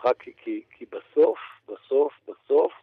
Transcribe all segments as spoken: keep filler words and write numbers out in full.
המשחק, כי, כי, כי בסוף, בסוף, בסוף,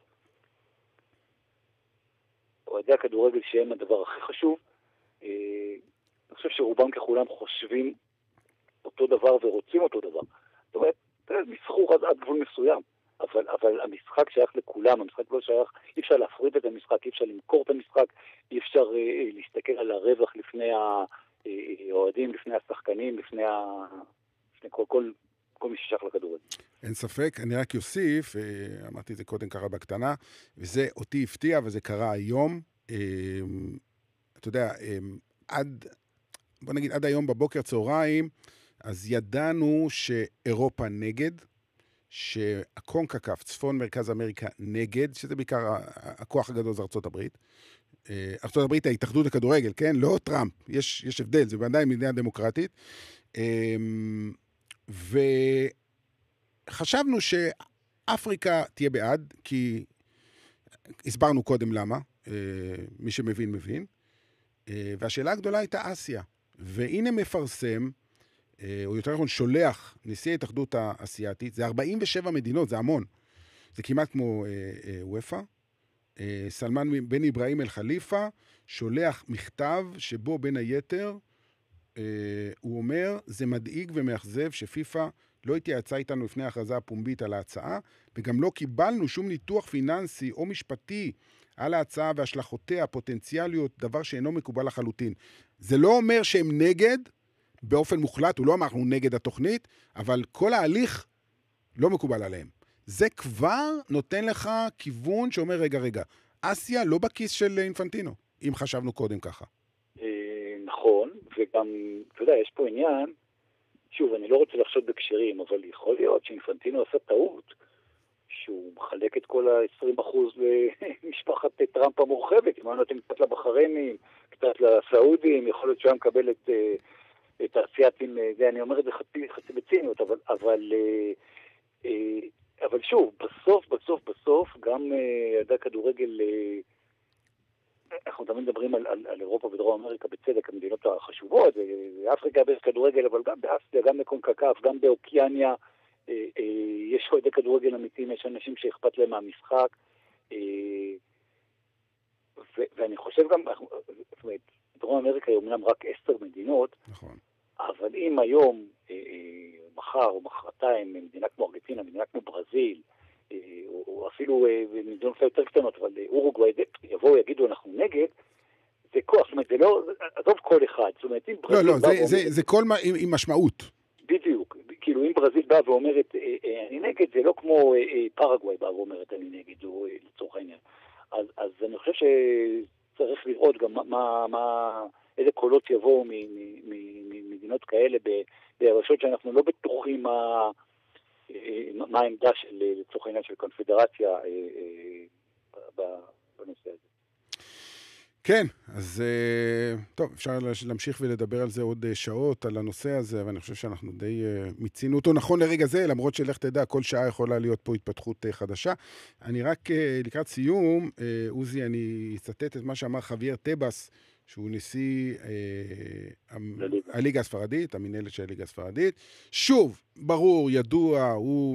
אוהדי הכדורגל שהם הדבר הכי חשוב, אה, אני חושב שרובם ככולם חושבים אותו דבר ורוצים אותו דבר. זאת אומרת, מסחור עד, עד גבול מסוים, אבל, אבל המשחק שייך לכולם, המשחק לא שייך, אי אפשר להפריד את המשחק, אי אפשר למכור את המשחק, אי אפשר אה, להסתכל על הרווח לפני האוהדים, לפני השחקנים, לפני, ה, לפני כל, כל, כל מי ששייך לכדורגל. אין ספק, אני רק יוסיף, אמרתי את זה קודם, קרה בקטנה, וזה אותי הפתיע, וזה קרה היום, אתה יודע, עד, בוא נגיד, עד היום בבוקר צהריים, אז ידענו שאירופה נגד, שהקונקקף, צפון מרכז אמריקה נגד, שזה בעיקר הכוח הגדול זה ארצות הברית. ארצות הברית היא ההתאחדות לכדורגל, כן? לא טראמפ, יש, יש הבדל, זה עדיין מדינה דמוקרטית. וחשבנו שאפריקה תהיה בעד, כי הסברנו קודם למה, מי שמבין מבין. והשאלה הגדולה הייתה אסיה. והנה מפרסם, או יותר נכון שולח נשיא ההתאחדות האסייתית, זה ארבעים ושבע מדינות, זה המון. זה כמעט כמו וופא. סלמן בן אברהים אל חליפה שולח מכתב שבו בין היתר הוא אומר, זה מדאיג ומאכזב שפיפ"א לא התייעצה איתנו לפני ההכרזה הפומבית על ההצעה, וגם לא קיבלנו שום ניתוח פיננסי או משפטי על ההצעה והשלכותיה הפוטנציאליות, דבר שאינו מקובל לחלוטין. זה לא אומר שהם נגד, באופן מוחלט, הוא לא אמר אנחנו נגד התוכנית, אבל כל ההליך לא מקובל עליהם. זה כבר נותן לך כיוון שאומר, רגע, רגע, אסיה לא בכיס של אינפנטינו, אם חשבנו קודם ככה. נכון, וגם, אתה יודע, יש פה עניין, שוב, אני לא רוצה לחשוד בקשרים, אבל יכול להיות שאינפנטינו עשה טעות, שהוא מחלק את כל ה-עשרים אחוז למשפחת טראמפ המורחבת, אם אני נותן קצת לבחרנים, קצת לסעודים, יכול להיות שהוא מקבל את, את האסייתים, זה, אני אומר את זה חצי, חצי בציניות, אבל, אבל, אבל שוב, בסוף, בסוף, בסוף, גם ידע כדורגל, אנחנו תמיד מדברים על, על, על אירופה ודרום אמריקה בצדק, המדינות החשובות, אפריקה יש כדורגל, אבל גם באסיה, גם בקונקקף, גם באוקיאניה, אה, אה, יש אוהדי כדורגל אמיתיים, יש אנשים שאכפת להם מהמשחק, אה, ו, ואני חושב גם, זאת אומרת, דרום אמריקה היא אומנם רק עשר מדינות, נכון. אבל אם היום, אה, אה, מחר או מחרתיים, מדינה כמו ארגנטינה, מדינה כמו ברזיל, או, או אפילו מדינות יותר קטנות, אבל אורוגוואי יבואו יגידו אנחנו נגד, זה כוח, זאת אומרת, זה לא, עזוב כל אחד, זאת אומרת, אם ברזיל... לא, לא, זה, זה, זה כל מה, עם, עם משמעות. בדיוק, כאילו אם ברזיל באה ואומרת אני נגד, זה לא כמו פרגוואי באה ואומרת אני נגד, או לצורך העניין. אז, אז אני חושב שצריך לראות גם מה, מה, איזה קולות יבואו ממדינות כאלה, ברשות שאנחנו לא בטוחים מה... מה העמדה של, לצורך העניין של קונפדרציה בנושא הזה. כן, אז טוב, אפשר להמשיך ולדבר על זה עוד שעות, על הנושא הזה, אבל אני חושב שאנחנו די מיצינו אותו נכון לרגע זה, למרות שלך תדע, כל שעה יכולה להיות פה התפתחות חדשה. אני רק לקראת סיום, עוזי, אני אצטט את מה שאמר חוויאר טבאס, שהוא נשיא אה, הליגה הספרדית, המנהלת של הליגה הספרדית. שוב, ברור, ידוע, הוא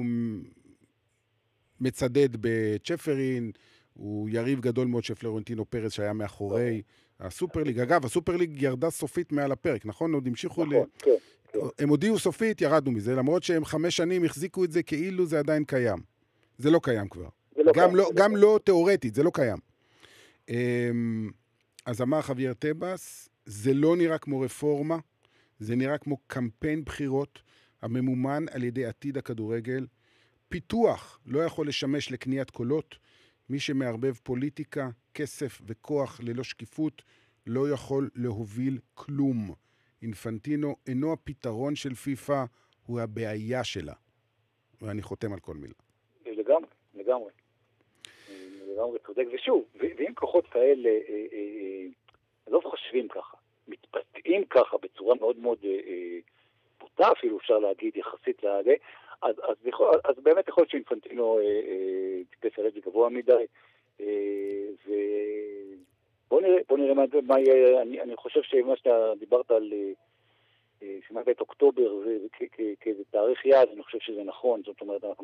מצדד בצ'פרין, הוא יריב גדול מאוד של פלורנטינו פרס שהיה מאחורי הסופרליג. אגב, הסופרליג ירדה סופית מעל הפרק, נכון? עוד המשיכו נכון, ל... כן, כן. הם הודיעו סופית, ירדנו מזה, למרות שהם חמש שנים החזיקו את זה כאילו זה עדיין קיים. זה לא קיים כבר. זה לא גם, קיים, לא, זה גם לא, לא תיאורטית, זה לא קיים. אז אמר חוויאר טבאס, זה לא נראה כמו רפורמה, זה נראה כמו קמפיין בחירות הממומן על ידי עתיד הכדורגל. פיתוח לא יכול לשמש לקניית קולות. מי שמערבב פוליטיקה, כסף וכוח ללא שקיפות לא יכול להוביל כלום. אינפנטינו אינו הפתרון של פיפ"א, הוא הבעיה שלה. ואני חותם על כל מילה. לגמרי, לגמרי. לגמרי צודק, ושוב, ואם כוחות כאלה לא חושבים ככה, מתבטאים ככה בצורה מאוד מאוד פוטה, אפילו אפשר להגיד יחסית לזה, אז, אז, אז באמת יכול להיות שאינפנטינו טיפס על זה גבוה מדי, ובוא נראה, בוא נראה מה, מה יהיה, אני, אני חושב שמה שאתה דיברת על שמעת את אוקטובר כאיזה תאריך יעד, אני חושב שזה נכון, זאת אומרת, אנחנו